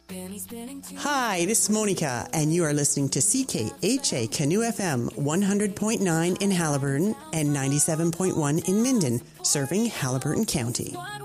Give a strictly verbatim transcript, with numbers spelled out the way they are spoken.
Hi, this is Monica, and you are listening to C K H A Canoe F M one hundred point nine in Haliburton and ninety-seven point one in Minden, serving Haliburton County.